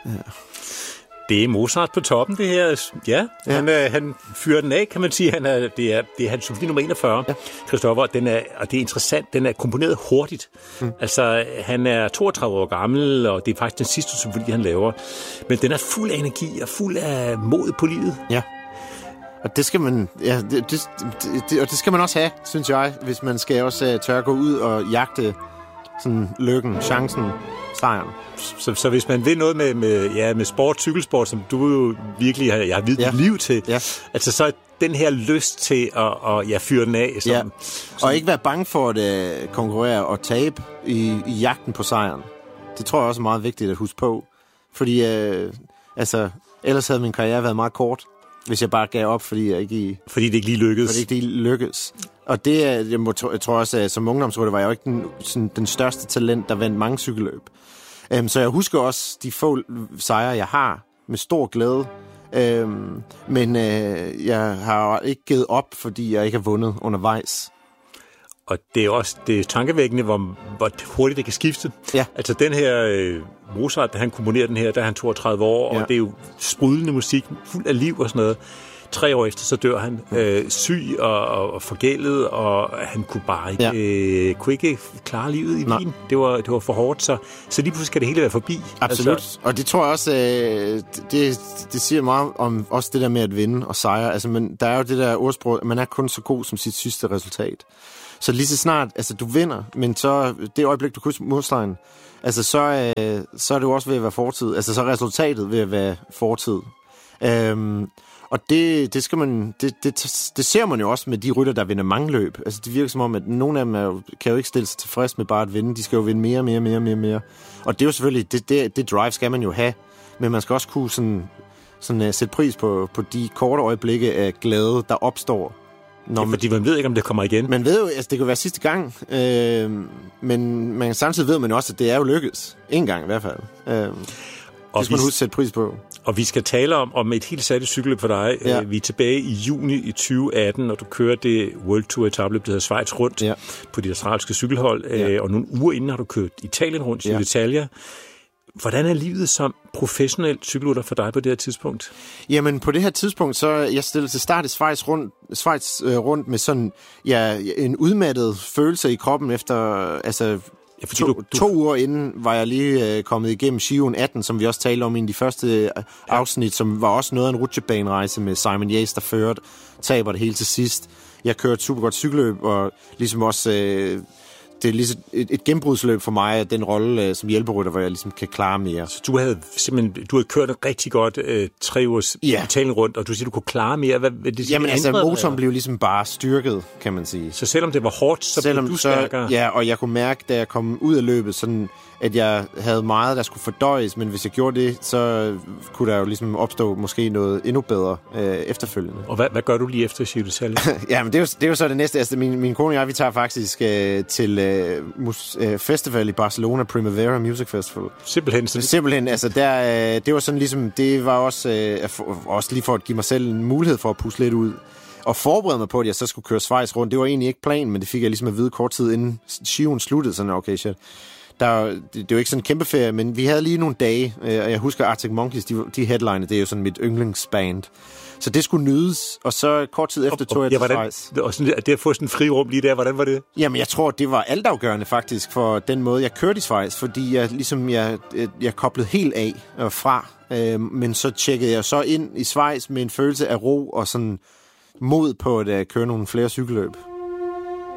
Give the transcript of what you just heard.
Det er Mozart på toppen, det her. Ja. Han fyrer den af, kan man sige. Det er hans symfoni nummer 41, Christoffer. Og det er interessant, den er komponeret hurtigt. Altså, han er 32 år gammel, og det er faktisk den sidste symfoni, han laver. Men den er fuld af energi og fuld af mod på livet. Ja. Og det skal man, det skal man også have, synes jeg, hvis man skal også tør gå ud og jagte sådan lykken, chancen, sejren. Så hvis man vil noget med sport, cykelsport, som du jo virkelig har videt dit liv til, altså så er den her lyst til at fyre den af. Og ikke være bange for at konkurrere og tabe i jagten på sejren. Det tror jeg også er meget vigtigt at huske på. Fordi ellers havde min karriere været meget kort, hvis jeg bare gav op, fordi det ikke lige lykkedes. Og det, jeg tror også, at som ungdomsrytter var jeg jo ikke den største talent, der vandt mange cykelløb. Så jeg husker også de få sejre, jeg har, med stor glæde. Men jeg har ikke givet op, fordi jeg ikke har vundet undervejs. Og det er også tankevækkende, hvor hurtigt det kan skifte. Ja. Altså den her Mozart, da han komponerer den her, der er han 32 år, og det er jo sprudlende musik, fuld af liv og sådan noget. 3 år efter, så dør han syg og forgældet, og han kunne bare ikke klare livet i Wien. Det var for hårdt, så lige pludselig skal det hele være forbi. Absolut, altså. Og det tror jeg også, det siger meget om også det der med at vinde og sejre. Altså, men der er jo det der ordsprog, man er kun så god som sit sidste resultat. Så lige så snart, altså du vinder, men så det øjeblik, du krydser målstregen, altså så er det jo også ved at være fortid. Altså så er resultatet ved at være fortid. Og det skal man, det ser man jo også med de rytter, der vinder mange løb. Altså det virker som om, at nogle af dem kan jo ikke stille sig tilfreds med bare at vinde. De skal jo vinde mere. Og det er jo selvfølgelig, det drive skal man jo have. Men man skal også kunne sådan sætte pris på de korte øjeblikke af glæde, der opstår. Fordi man ved ikke, om det kommer igen. Man ved jo, altså det kan være sidste gang, men samtidig ved man også, at det er jo lykkedes. En gang i hvert fald. Det skal man huske sætte pris på. Og vi skal tale om et helt særligt cykelløb for dig. Ja. Vi er tilbage i juni i 2018, og du kører det World Tour etabløb, der hedder Schweiz rundt på dit australske cykelhold. Og nogle uger inden har du kørt Italien rundt, i Italia. Hvordan er livet som professionel cykelrytter for dig på det her tidspunkt? Jamen, på det her tidspunkt, så jeg stillet til start i Schweiz rundt med sådan en udmattet følelse i kroppen efter to uger inden var jeg lige kommet igennem Giron 18, som vi også talte om i de første afsnit, som var også noget af en rutsjebanerejse med Simon Yates, der førte, taber det hele til sidst. Jeg kørte et super godt cykelløb, og ligesom også det er ligesom et gennembrudsløb for mig af den rolle som hjælperytter, hvor jeg ligesom kan klare mere. Så du havde kørt rigtig godt 3 ugers Italien rundt, og du siger, du kunne klare mere. Hvad det Jamen altså, motoren blev ligesom bare styrket, kan man sige. Så selvom det var hårdt, så blev du stærkere? Ja, og jeg kunne mærke, da jeg kom ud af løbet, sådan at jeg havde meget, der skulle fordøjes, men hvis jeg gjorde det, så kunne der jo ligesom opstå måske noget endnu bedre efterfølgende. Og hvad gør du lige efter Giro d'Italia? Jamen, det er jo så det næste. Altså, min kone og jeg, vi tager faktisk til festival i Barcelona, Primavera Music Festival. Simpelthen, altså det var sådan ligesom, det var også lige for at give mig selv en mulighed for at puste lidt ud. Og forberede mig på, at jeg så skulle køre Schweiz rundt. Det var egentlig ikke planen, men det fik jeg ligesom at vide kort tid inden Giroen sluttede. Sådan, okay, shit. Det er jo ikke sådan en kæmpe ferie, men vi havde lige nogle dage, og jeg husker Arctic Monkeys, de headliner, det er jo sådan mit yndlingsband. Så det skulle nydes, og så kort tid efter tog jeg til Schweiz. Og sådan, det at få sådan en fri rum lige der, hvordan var det? Jamen, jeg tror, det var altafgørende faktisk for den måde, jeg kørte i Schweiz, fordi jeg koblede helt af og fra, men så tjekkede jeg så ind i Schweiz med en følelse af ro og sådan mod på at køre nogle flere cykelløb.